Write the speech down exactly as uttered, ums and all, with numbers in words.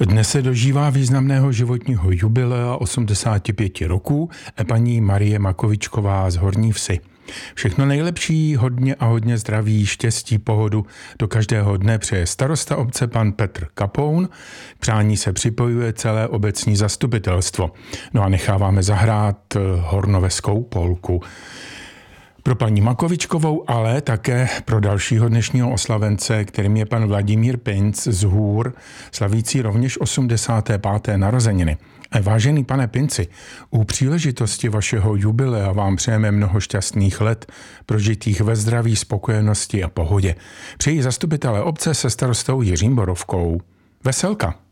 Dnes se dožívá významného životního jubilea osmdesáti pěti roků paní Marie Makovičková z Horní Vsi. Všechno nejlepší, hodně a hodně zdraví, štěstí, pohodu do každého dne přeje starosta obce pan Petr Kapoun. K přání se připojuje celé obecní zastupitelstvo. No a necháváme zahrát hornoveskou polku. Pro paní Makovičkovou, ale také pro dalšího dnešního oslavence, kterým je pan Vladimír Pinc z Hůr, slavící rovněž osmdesáté páté narozeniny. Vážený pane Pinci, u příležitosti vašeho jubilea vám přejeme mnoho šťastných let, prožitých ve zdraví, spokojenosti a pohodě. Přeji zastupitelé obce se starostou Jiřím Borovkou. Veselka.